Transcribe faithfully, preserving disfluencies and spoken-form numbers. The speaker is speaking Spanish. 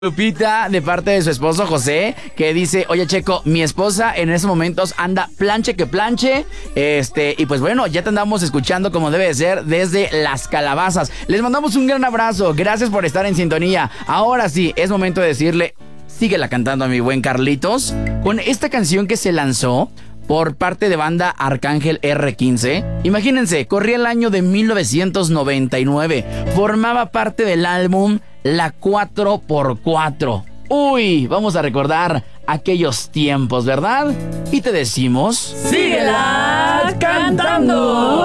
Lupita, de parte de su esposo José, que dice: oye, Checo, mi esposa en esos momentos anda planche que planche. Este, y pues bueno, ya te andamos escuchando como debe de ser desde Las Calabazas. Les mandamos un gran abrazo, gracias por estar en sintonía. Ahora sí, es momento de decirle, síguela cantando a mi buen Carlitos, con esta canción que se lanzó por parte de banda Arcángel erre quince. Imagínense, corría el año de mil novecientos noventa y nueve. Formaba parte del álbum La cuatro por cuatro. Uy, vamos a recordar aquellos tiempos, ¿verdad? Y te decimos... ¡síguela cantando!